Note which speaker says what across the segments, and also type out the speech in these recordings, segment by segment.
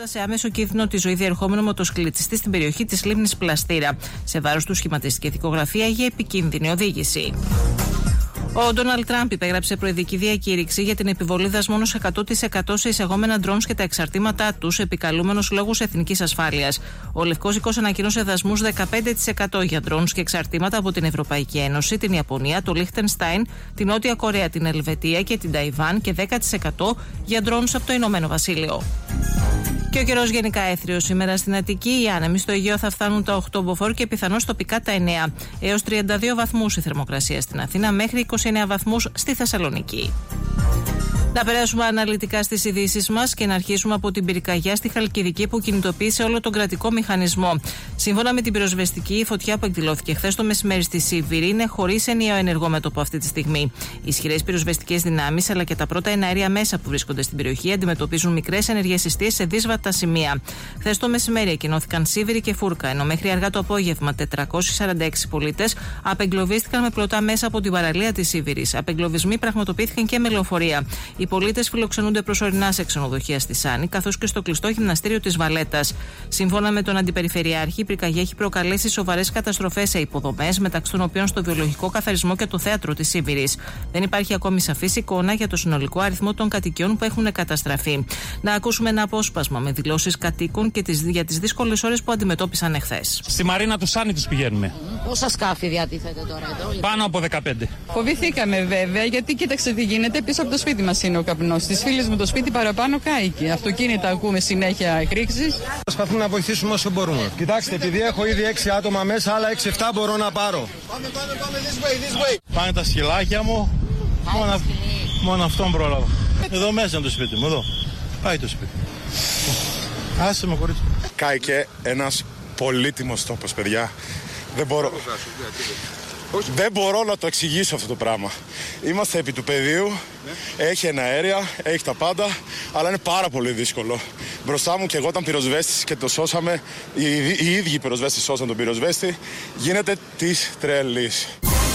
Speaker 1: θέτοντας σε άμεσο κίνδυνο τη ζωή διερχόμενο μοτοσυκλετιστή στην περιοχή της λίμνης Πλαστήρα. Σε βάρος του σχηματίστηκε δικογραφία για επικίνδυνη οδήγηση. Ο Ντόναλντ Τραμπ υπέγραψε προεδρική διακήρυξη για την επιβολή δασμών 100% σε εισαγόμενα ντρόουνς και τα εξαρτήματά τους, επικαλούμενος λόγους εθνικής ασφάλειας. Ο Λευκός Οίκος ανακοίνωσε δασμούς 15% για ντρόουνς και εξαρτήματα από την Ευρωπαϊκή Ένωση, την Ιαπωνία, το Λίχτενστάιν, την Νότια Κορέα, την Ελβετία και την Ταϊβάν και 10% για ντρόουνς από το Ηνωμένο Βασίλειο. Και ο καιρός γενικά έθριος σήμερα στην Αττική. Οι άνεμοι στο Αιγαίο θα φτάνουν τα 8 μποφόρ και πιθανώς τοπικά τα 9. Έως 32 βαθμούς η θερμοκρασία στην Αθήνα, μέχρι 29 βαθμούς στη Θεσσαλονίκη. Να περάσουμε αναλυτικά στις ειδήσεις μας και να αρχίσουμε από την πυρκαγιά στη Χαλκιδική που κινητοποίησε όλο τον κρατικό μηχανισμό. Σύμφωνα με την πυροσβεστική, η φωτιά που εκδηλώθηκε χθες το μεσημέρι στη Σίβηρη είναι χωρίς ενιαίο ενεργό μέτωπο αυτή τη στιγμή. Ισχυρές πυροσβεστικές δυνάμεις αλλά και τα πρώτα εναέρια μέσα που βρίσκονται στην περιοχή αντιμετωπίζουν μικρές ενεργές συστήσεις σε δύσβατα σημεία. Χθες το μεσημέρι εκκοινώθηκαν Σίβηρη και Φούρκα, ενώ μέχρι αργά το απόγευμα 446 πολίτες απεγκλωβίστηκαν με πλωτά μέσα από την παραλία της Σίβηρης. Απεγκλωβισμοί πραγματοποιήθηκαν και με λεωφορεία. Οι πολίτες φιλοξενούνται προσωρινά σε ξενοδοχεία στη Σάνη, καθώς και στο κλειστό γυμναστήριο της Βαλέτας. Σύμφωνα με τον Αντιπεριφερειάρχη, η πυρκαγιά έχει προκαλέσει σοβαρές καταστροφές σε υποδομές, μεταξύ των οποίων στο βιολογικό καθαρισμό και το θέατρο της Σίβηρης. Δεν υπάρχει ακόμη σαφής εικόνα για το συνολικό αριθμό των κατοικιών που έχουν καταστραφεί. Να ακούσουμε ένα απόσπασμα με δηλώσεις κατοίκων και για τις δύσκολες ώρες που αντιμετώπισαν εχθές.
Speaker 2: Στη Μαρίνα του Σάνι τους πηγαίνουμε.
Speaker 3: Πόσα σκάφη διατίθεται τώρα εδώ?
Speaker 2: Πάνω από 15.
Speaker 4: Φοβηθήκαμε βέβαια, γιατί κοίταξε τι γίνεται, πίσω από το σπίτι μας είναι ο καπνός. Στις φίλες μου το σπίτι παραπάνω κάηκε. Αυτοκίνητα ακούμε συνέχεια εκρήξεις.
Speaker 5: Προσπαθούμε να βοηθήσουμε όσο μπορούμε. Κοιτάξτε, επειδή έχω ήδη 6 άτομα μέσα, άλλα 6-7 μπορώ να πάρω.
Speaker 6: Πάμε, πάνε τα σκυλάκια μου. Μόνο αυτόν πρόλαβα. Εδώ μέσα είναι το σπίτι μου, εδώ. Πάει το σπίτι. Άσε με, κορίτσι.
Speaker 7: Κάηκε ένας πολύτιμος τόπος, παιδιά. Δεν μπορώ να το εξηγήσω αυτό το πράγμα. Είμαστε επί του πεδίου, έχει εναέρια, έχει τα πάντα, αλλά είναι πάρα πολύ δύσκολο. Μπροστά μου και εγώ ήταν πυροσβέστης και το σώσαμε, οι ίδιοι πυροσβέστες σώσαν τον πυροσβέστη, γίνεται της τρελής.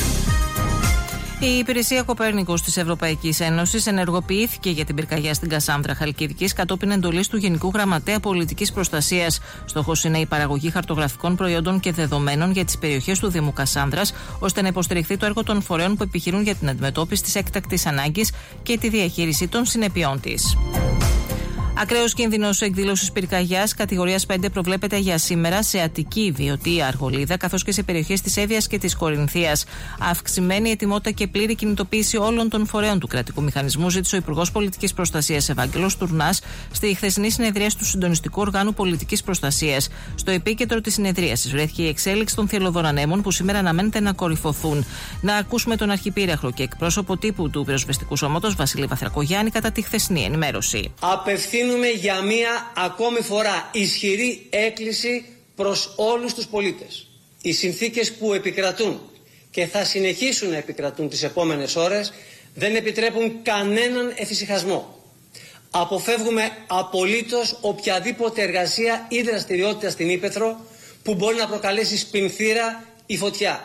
Speaker 1: Η υπηρεσία Κοπέρνικος της Ευρωπαϊκής Ένωσης ενεργοποιήθηκε για την πυρκαγιά στην Κασάνδρα Χαλκιδικής κατόπιν εντολής του Γενικού Γραμματέα Πολιτικής Προστασίας. Στόχος είναι η παραγωγή χαρτογραφικών προϊόντων και δεδομένων για τις περιοχές του Δήμου Κασάνδρας, ώστε να υποστηριχθεί το έργο των φορέων που επιχειρούν για την αντιμετώπιση της έκτακτης ανάγκης και τη διαχείριση των συνεπειών της. Ακραίος κίνδυνος εκδήλωσης πυρκαγιάς κατηγορίας 5 προβλέπεται για σήμερα σε Αττική, Βιωτία, Αργολίδα, καθώς και σε περιοχές της Εύβοιας και της Κορινθίας. Αυξημένη ετοιμότητα και πλήρη κινητοποίηση όλων των φορέων του κρατικού μηχανισμού ζήτησε ο Υπουργός Πολιτικής Προστασίας Ευάγγελος Τουρνάς στη χθεσινή συνεδρίαση του Συντονιστικού Οργάνου Πολιτικής Προστασίας. Στο επίκεντρο της συνεδρίασης βρέθηκε η εξέλιξη των θελωδωρανέμων που σήμερα αναμένεται να κορυφωθούν. Να ακούσουμε τον Αρχιπήραχρο και εκπρόσωπο τύπου του Πυροσβεστικού Σώματος Βασίλη Βαθρακογιάννη κατά τη χθεσινή ενημέρωση.
Speaker 8: Απευθύνουμε για μία ακόμη φορά ισχυρή έκκληση προς όλους τους πολίτες. Οι συνθήκες που επικρατούν και θα συνεχίσουν να επικρατούν τις επόμενες ώρες δεν επιτρέπουν κανέναν εφησυχασμό. Αποφεύγουμε απολύτως οποιαδήποτε εργασία ή δραστηριότητα στην ύπαιθρο που μπορεί να προκαλέσει σπινθήρα ή φωτιά.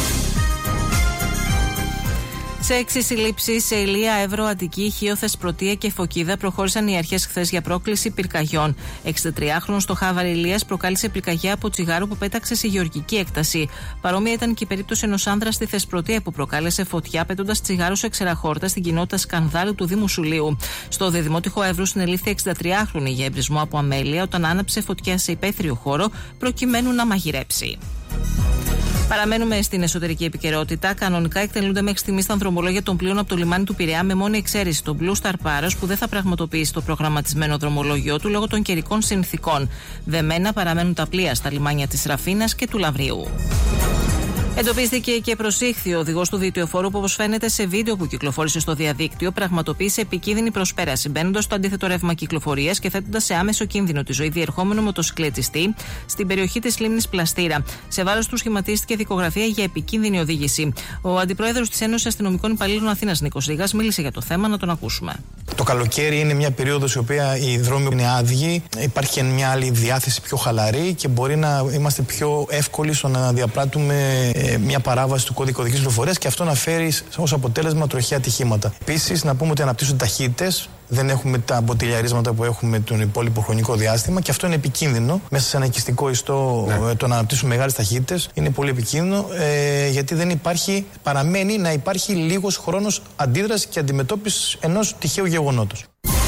Speaker 1: Σε 6 συλλήψεις σε Ηλία, Εύρο, Αττική, Χίο, Θεσπρωτεία και Φωκίδα προχώρησαν οι αρχές χθες για πρόκληση πυρκαγιών. 63χρονος στο Χάβαρη Ηλίας προκάλεσε πυρκαγιά από τσιγάρο που πέταξε σε γεωργική έκταση. Παρόμοια ήταν και η περίπτωση ενός άνδρα στη Θεσπρωτεία που προκάλεσε φωτιά πετώντας τσιγάρο σε ξεραχόρτα στην κοινότητα Σκανδάλου του Δήμου Σουλίου. Στο Δεδημότυχο Εύρου συνελήφθη 63χρονη για εμπρισμό από αμέλεια όταν άναψε φωτιά σε υπαίθριο χώρο προκειμένου να μαγειρέψει. Παραμένουμε στην εσωτερική επικαιρότητα. Κανονικά εκτελούνται μέχρι στιγμής τα δρομολόγια των πλοίων από το λιμάνι του Πειραιά με μόνη εξαίρεση τον Blue Star Paros που δεν θα πραγματοποιήσει το προγραμματισμένο δρομολόγιο του λόγω των καιρικών συνθηκών. Δεμένα παραμένουν τα πλοία στα λιμάνια της Ραφίνας και του Λαβρίου. Εντοπίστηκε και προσήχθη ο οδηγός του διτιοφόρου που, όπως φαίνεται σε βίντεο που κυκλοφόρησε στο διαδίκτυο, πραγματοποίησε επικίνδυνη προσπέραση, μπαίνοντας στο αντίθετο ρεύμα κυκλοφορίας και θέτοντας σε άμεσο κίνδυνο τη ζωή διερχόμενου μοτοσυκλετιστή στην περιοχή της λίμνης Πλαστήρα. Σε βάρος του σχηματίστηκε δικογραφία για επικίνδυνη οδήγηση. Ο αντιπρόεδρος της Ένωσης Αστυνομικών Υπαλλήλων Αθήνας, Νίκος Ρήγας, μίλησε για το θέμα, να τον ακούσουμε.
Speaker 9: Το καλοκαίρι είναι μια περίοδος η οποία οι δρόμοι είναι άδειοι, υπάρχει και μια άλλη διάθεση πιο χαλαρή και μπορεί να είμαστε πιο εύκολοι στο να διαπράττουμε μια παράβαση του κώδικα οδικής κυκλοφορίας και αυτό να φέρει ως αποτέλεσμα τροχαία ατυχήματα. Επίσης, να πούμε ότι αναπτύσσονται ταχύτητες δεν έχουμε τα μποτιλιαρίσματα που έχουμε τον υπόλοιπο χρονικό διάστημα και αυτό είναι επικίνδυνο. Μέσα σε ένα οικιστικό ιστό, το να αναπτύσσουμε μεγάλες ταχύτητες είναι πολύ επικίνδυνο, γιατί δεν υπάρχει, παραμένει να υπάρχει λίγος χρόνος αντίδρασης και αντιμετώπισης ενός τυχαίου γεγονότος.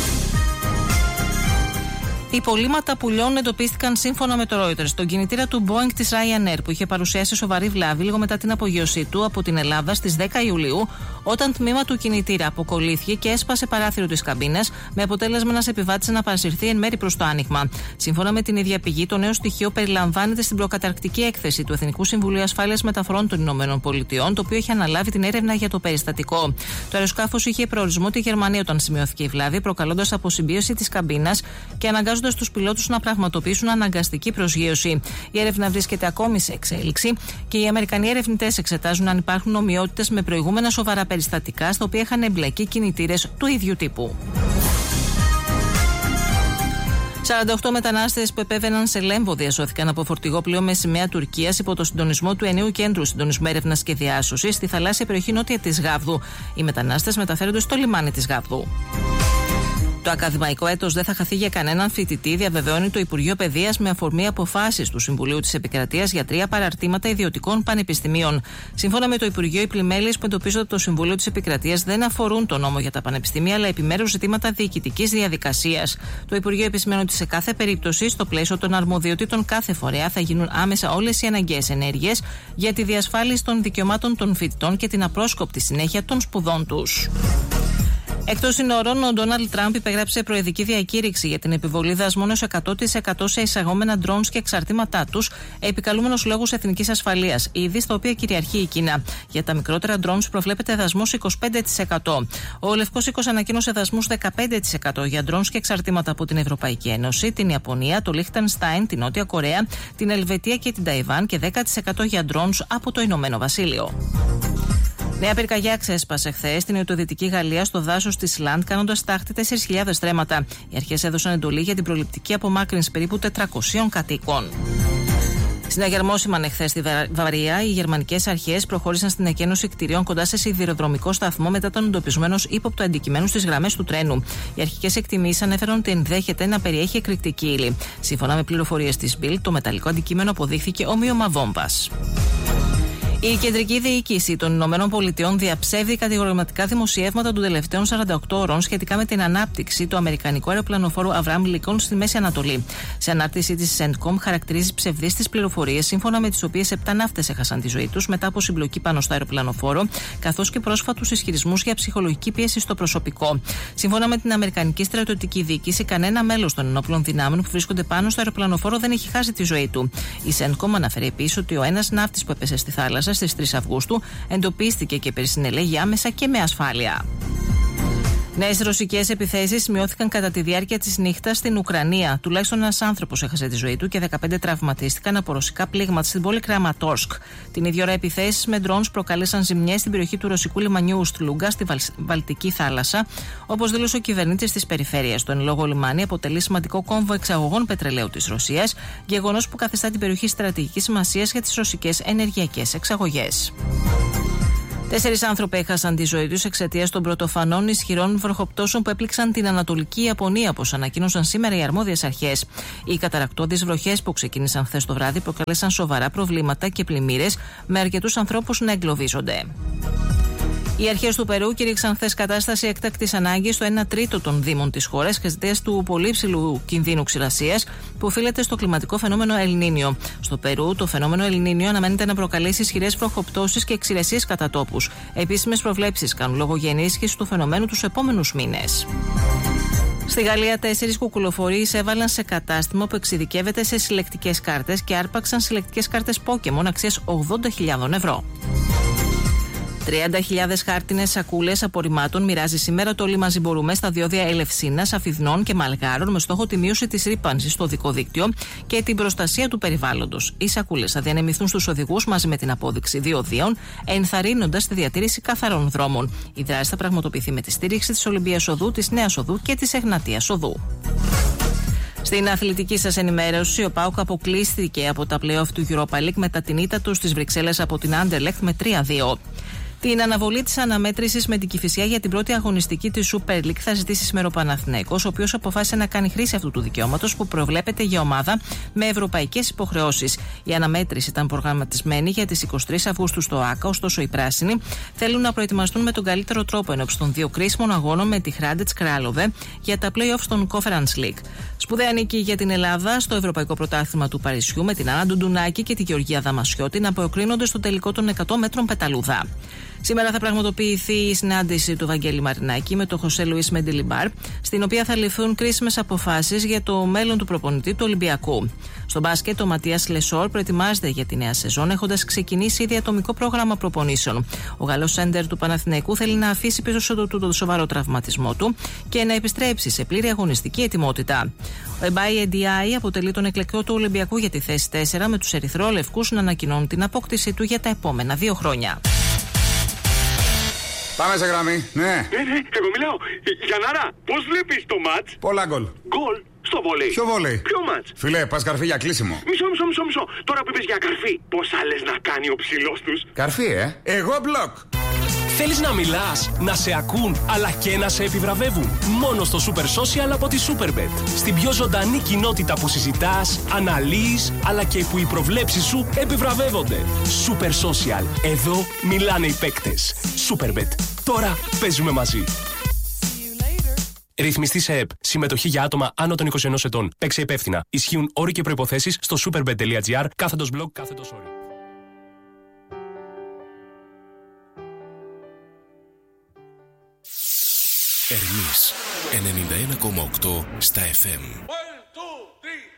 Speaker 1: Οι υπολείμματα πουλιών εντοπίστηκαν σύμφωνα με το Reuters στον κινητήρα του Boeing της Ryanair, που είχε παρουσιάσει σοβαρή βλάβη λίγο μετά την απογείωσή του από την Ελλάδα στις 10 Ιουλίου, όταν τμήμα του κινητήρα αποκολλήθηκε και έσπασε παράθυρο της καμπίνας, με αποτέλεσμα ένας επιβάτης να παρασυρθεί εν μέρη προς το άνοιγμα. Σύμφωνα με την ίδια πηγή, το νέο στοιχείο περιλαμβάνεται στην προκαταρκτική έκθεση του Εθνικού Συμβουλίου Ασφάλειας Μεταφορών των ΗΠΑ, το οποίο έχει αναλάβει την έρευνα για το περιστατικό. Το αεροσκάφος είχε προορισμό τη Γερμανία όταν σημειώθηκε η βλάβη, προκαλώντας αποσυμπίωση της καμπίνας και αναγκάζοντας τους πιλότους να πραγματοποιήσουν αναγκαστική προσγείωση. Η έρευνα βρίσκεται ακόμη σε εξέλιξη και οι Αμερικανοί ερευνητές εξετάζουν αν υπάρχουν ομοιότητες με προηγούμενα σοβαρά περιστατικά στα οποία είχαν εμπλακεί κινητήρες του ίδιου τύπου. 48 μετανάστες που επέβαιναν σε Λέμβο διασώθηκαν από φορτηγό πλοίο με σημαία Τουρκίας υπό το συντονισμό του Ενίου Κέντρου Συντονισμού Έρευνας και Διάσωσης στη θαλάσσια περιοχή νότια της Γάβδου. Οι μετανάστες μεταφέρονται στο λιμάνι της Γάβδου. Το ακαδημαϊκό έτος δεν θα χαθεί για κανέναν φοιτητή, διαβεβαιώνει το Υπουργείο Παιδείας με αφορμή αποφάσεις του Συμβουλίου της Επικρατείας για 3 παραρτήματα ιδιωτικών πανεπιστημίων. Σύμφωνα με το Υπουργείο, οι πλημέλειες που εντοπίζονται από το Συμβούλιο της Επικρατείας δεν αφορούν τον νόμο για τα πανεπιστήμια, αλλά επιμέρους ζητήματα διοικητικής διαδικασίας. Το Υπουργείο επισημαίνει ότι σε κάθε περίπτωση, στο πλαίσιο των αρμοδιοτήτων κάθε φορέα, θα γίνουν άμεσα όλες οι αναγκαίες ενέργειες για τη διασφάλιση των δικαιωμάτων των φοιτητών και την απρόσκοπτη συνέχεια των σπουδών τους. Εκτός συνόρων, ο Ντόναλντ Τραμπ υπεγράψε προεδρική διακήρυξη για την επιβολή δασμών έως 100% σε εισαγόμενα drones και εξαρτήματά τους, επικαλούμενος λόγους εθνικής ασφαλείας, είδη στα οποία κυριαρχεί η Κίνα. Για τα μικρότερα drones προβλέπεται δασμός 25%. Ο Λευκός Οίκος ανακοίνωσε δασμούς 15% για drones και εξαρτήματα από την Ευρωπαϊκή Ένωση, την Ιαπωνία, το Λίχτενστάιν, την Νότια Κορέα, την Ελβετία και την Ταϊβάν και 10% για drones από το Ηνωμένο Βασίλειο. Νέα πυρκαγιά ξέσπασε χθες στην νοτιοδυτική Γαλλία στο δάσος της Λαντ, κάνοντας τάχτη 4.000 στρέμματα. Οι αρχές έδωσαν εντολή για την προληπτική απομάκρυνση περίπου 400 κατοίκων. Συναγερμόσιμαν εχθές στη Βαβαρία, οι γερμανικές αρχές προχώρησαν στην εκένωση κτηρίων κοντά σε σιδηροδρομικό σταθμό μετά τον εντοπισμένο ύποπτο αντικειμένου στις γραμμές του τρένου. Οι αρχικές εκτιμήσεις ανέφεραν ότι ενδέχεται να περιέχει εκρηκτική ύλη. Σύμφωνα με πληροφορίες της Bild, το μεταλλικό αντικείμενο αποδείχθηκε ομοίωμα βόμβας. Η κεντρική διοίκηση των Ηνωμένων Πολιτειών διαψεύδει κατηγορηματικά δημοσιεύματα των τελευταίων 48 ώρων σχετικά με την ανάπτυξη του αμερικανικού αεροπλανοφόρου Αβραάμ Λίνκολν στη Μέση Ανατολή. Σε ανάρτησή της, η CENTCOM χαρακτηρίζει ψευδείς τις πληροφορίες σύμφωνα με τις οποίες 7 ναύτες έχασαν τη ζωή τους μετά από συμπλοκή πάνω στο αεροπλανοφόρο, καθώς και πρόσφατους ισχυρισμούς για ψυχολογική πίεση στο προσωπικό. Σύμφωνα με την Αμερικανική στρατιωτική διοίκηση, κανένα μέλος των ενόπλων δυνάμεων που βρίσκονται πάνω στο αεροπλανοφόρο δεν έχει χάσει τη ζωή του. Η CENTCOM αναφέρει επίσης ότι ο ένας ναύτης που έπεσε στη θάλασσα στις 3 Αυγούστου εντοπίστηκε και περισυνελέγει άμεσα και με ασφάλεια. Νέες ρωσικές επιθέσεις σημειώθηκαν κατά τη διάρκεια της νύχτας στην Ουκρανία. Τουλάχιστον ένας άνθρωπος έχασε τη ζωή του και 15 τραυματίστηκαν από ρωσικά πλήγματα στην πόλη Κραματόρσκ. Την ίδια ώρα, επιθέσεις με drones προκάλεσαν ζημιές στην περιοχή του ρωσικού λιμανιού Ουστλούγκα στη Βαλτική θάλασσα, όπως δήλωσε ο κυβερνήτης της περιφέρειας. Το εν λόγω λιμάνι αποτελεί σημαντικό κόμβο εξαγωγών πετρελαίου της Ρωσίας, γεγονός που καθιστά την περιοχή στρατηγικής σημασίας για τις ρωσικές ενεργειακές εξαγωγές. 4 άνθρωποι έχασαν τη ζωή τους εξαιτίας των πρωτοφανών ισχυρών βροχοπτώσεων που έπληξαν την Ανατολική Ιαπωνία, όπως ανακοίνωσαν σήμερα οι αρμόδιες αρχές. Οι καταρρακτώδεις βροχές που ξεκίνησαν χθες το βράδυ προκάλεσαν σοβαρά προβλήματα και πλημμύρες, με αρκετούς ανθρώπους να εγκλωβίζονται. Οι αρχές του Περού κήρυξαν χθες κατάσταση έκτακτης ανάγκης στο 1/3 των δήμων της χώρας εξαιτίας του πολύ υψηλού κινδύνου ξηρασίας που οφείλεται στο κλιματικό φαινόμενο El Niño. Στο Περού, το φαινόμενο El Niño αναμένεται να προκαλέσει ισχυρές βροχοπτώσεις και ξηρασίες κατά τόπους. Επίσημες προβλέψεις κάνουν λόγο για ενίσχυση του φαινομένου τους επόμενους μήνες. Στη Γαλλία, 4 κουκουλοφοροί εισέβαλαν σε κατάστημα που εξειδικεύεται σε συλλεκτικές κάρτες και άρπαξαν συλλεκτικές κάρτες Pokémon αξίας 80.000 ευρώ. 30.000 χάρτινες σακούλες απορριμμάτων μοιράζει σήμερα το Όλοι Μαζί Μπορούμε στα διόδια Ελευσίνας, Αφιδνών και Μαλγάρων με στόχο τη μείωση της ρύπανσης στο δικό δίκτυο και την προστασία του περιβάλλοντος. Οι σακούλες θα διανεμηθούν στους οδηγούς μαζί με την απόδειξη διοδίων, ενθαρρύνοντας τη διατήρηση καθαρών δρόμων. Η δράση θα πραγματοποιηθεί με τη στήριξη της Ολυμπίας Οδού, της Νέας Οδού και της Εγνατίας Οδού. Στην αθλητική σας ενημέρωση, ο ΠΑΟΚ αποκλείστηκε από τα play-off του Europa League μετά την ήττα του στις Βρυξέλλες από την Anderlecht με 3-2. Την αναβολή της αναμέτρησης με την Κηφισιά για την πρώτη αγωνιστική της Super League θα ζητήσει σήμερα ο Παναθηναϊκός, ο οποίος αποφάσισε να κάνει χρήση αυτού του δικαιώματος που προβλέπεται για ομάδα με ευρωπαϊκές υποχρεώσεις. Η αναμέτρηση ήταν προγραμματισμένη για τις 23 Αυγούστου στο ΆΚΑ, ωστόσο οι πράσινοι θέλουν να προετοιμαστούν με τον καλύτερο τρόπο ενώπιση των δύο κρίσιμων αγώνων με τη Hrádec Králové για τα play-offs των Conference League. Σπουδαία νίκη για την Ελλάδα στο Ευρωπαϊκό Πρωτάθλημα του Παρισιού με την Άννα Ντουντουνάκη και τη Γεωργία Δαμασιώτη να αποκρίνονται στο τελικό των 100 μέτρων πεταλούδα. Σήμερα θα πραγματοποιηθεί η συνάντηση του Βαγγέλη Μαρινάκη με τον Χωσέ Λουίς Μεντιλιμπάρ, στην οποία θα ληφθούν κρίσιμες αποφάσεις για το μέλλον του προπονητή του Ολυμπιακού. Στο μπάσκετ, ο Ματίας Λεσόρ προετοιμάζεται για τη νέα σεζόν, έχοντας ξεκινήσει ήδη ατομικό πρόγραμμα προπονήσεων. Ο Γαλλός σέντερ του Παναθηναϊκού θέλει να αφήσει πίσω το σοβαρό τραυματισμό του και να επιστρέψει σε πλήρη αγωνιστική ετοιμότητα. Ο Εμπάι Εντιάι αποτελεί τον εκλεκτό του Ολυμπιακού για τη θέση 4, με τους ερυθρόλευκους να ανακοινώνουν την απόκτησή του για τα επόμενα 2 χρόνια.
Speaker 10: Πάμε σε γραμμή, ναι.
Speaker 11: Εγώ μιλάω. Γιαννάρα, πώς βλέπεις το μάτς?
Speaker 10: Πολλά γκολ.
Speaker 11: Γκολ στο βόλεϊ.
Speaker 10: Ποιο βόλεϊ?
Speaker 11: Ποιο μάτς?
Speaker 10: Φιλέ, πας καρφί για κλείσιμο.
Speaker 11: Μισό. Τώρα που είπες για καρφί, πόσα λες να κάνει ο ψηλός τους?
Speaker 10: Καρφί, Εγώ μπλοκ.
Speaker 12: Θέλεις να μιλάς, να σε ακούν, αλλά και να σε επιβραβεύουν? Μόνο στο Super Social από τη Superbet. Στην πιο ζωντανή κοινότητα που συζητάς, αναλύεις, αλλά και που οι προβλέψεις σου επιβραβεύονται. Super Social. Εδώ μιλάνε οι παίκτες. Superbet. Τώρα παίζουμε μαζί. Ρυθμιστή σε ΕΠ. Συμμετοχή για άτομα άνω των 21 ετών. Παίξε υπεύθυνα. Ισχύουν όροι και προϋποθέσεις στο superbet.gr /blog/όροι.
Speaker 13: Ερμής 91,8 στα FM.